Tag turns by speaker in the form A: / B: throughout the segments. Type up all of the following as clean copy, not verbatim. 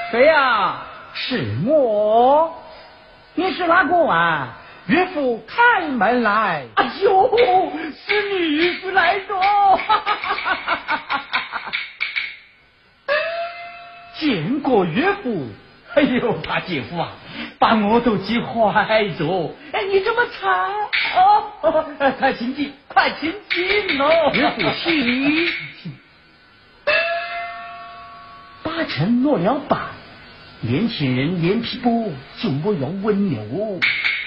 A: 谁呀？
B: 是我。你是哪个啊？岳父开门来。
A: 哎呦，是女婿来着。
B: 见过岳父。
A: 哎呦，大姐夫啊，把我都急坏着。哎，你这么惨哦，快请进，快请进喽。
B: 岳父喜。八成落了板，年轻人脸皮薄，就莫要温柔。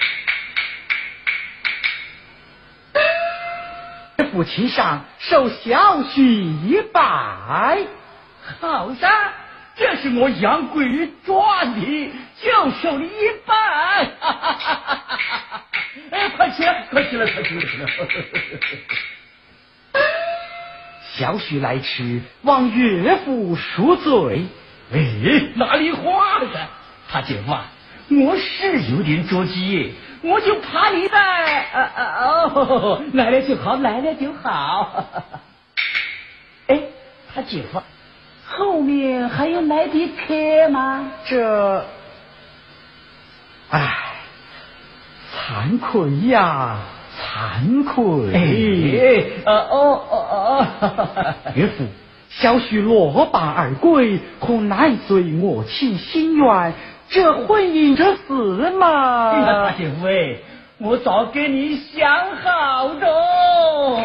B: 岳父请上，受小婿一拜。
A: 好噻，这是我杨贵赚的，就受你一拜。哎，快起来，快起来，快起来！
B: 小婿来迟，望岳父恕罪。
A: 哎，哪里话的？他姐夫啊，我是有点着急，我就怕你的。来了就好，来了就好。哎，他姐夫，后面还有来的客吗？
B: 这，唉，惭愧呀，惭愧。岳父，小婿落榜而归，可奈随我情心愿，这婚姻这事嘛。
A: 大姐夫，我早给你想好着。